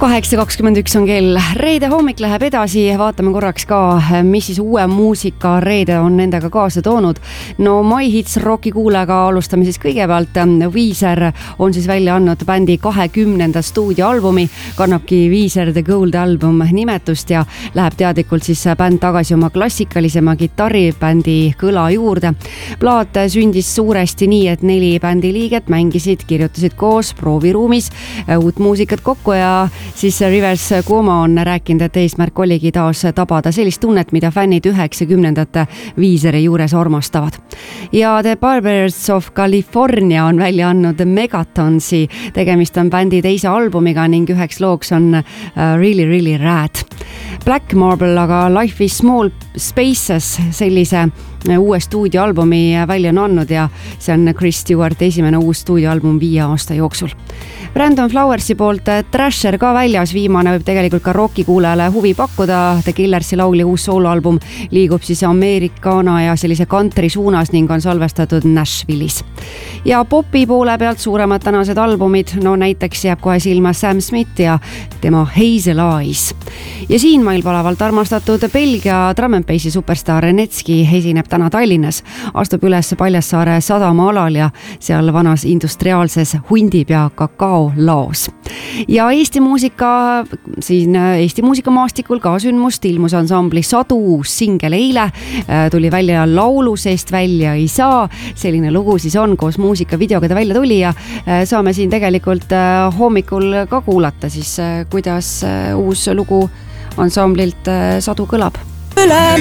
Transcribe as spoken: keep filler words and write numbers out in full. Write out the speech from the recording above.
kaheksa kakskümmend üks on kell, reede hommik läheb edasi, vaatame korraks ka, mis siis uue muusika reede on endaga kaasa toonud. No My Hits Rocki kuulajaga alustame siis kõigepealt. Weezer on siis välja andnud bändi kahekümnenda stuudioalbumi, kannabki Weezer The Gold Album nimetust ja läheb teadlikult siis bänd tagasi oma klassikalisema gitarribändi kõla juurde. Plaat sündis suuresti nii, et neli bändi liiget mängisid, kirjutasid koos prooviruumis uut muusikat kokku ja siis Rivers Cuomo on rääkinud, et eesmärk oligi taas tabada sellist tunnet, mida fännid üheksakümnendate Weezeri juures armastavad. Ja The Barbers of California on välja andnud Megatonsi, tegemist on bändi teise albumiga ning üheks looks on Really Really Rad. Black Marble aga Life is Small Spaces sellise uue stuudioalbumi välja on andnud ja see on Chris Stewart esimene uus stuudioalbum viie aasta jooksul. Brandon Flowersi poolt Thrasher ka väljas, viimane võib tegelikult ka rockikuulajale huvi pakkuda. The Killersi laulja uus sooloalbum liigub siis Ameerikana ja sellise country suunas ning on salvestatud Nashville'is. Ja popi poole pealt suuremad tänased albumid, no näiteks jääb kohe silma Sam Smith ja tema Hazel Eyes. Ja siin mailpalavalt armastatud Belgia drum and bassi superstar Netski esineb täna Tallinnas, astub üles Paljassaare sadama alal ja seal vanas industriaalses Hundipea kakao laos. Ja Eesti muusika, siin Eesti muusikamaastikul ka sündmust, ilmus ansambli Sadu uus singel eile, tuli välja laulu seest välja ei saa, selline lugu siis on koos muusikavideoga ta välja tuli ja saame siin tegelikult hommikul ka kuulata siis, kuidas uus lugu ansamblilt Sadu kõlab. Üle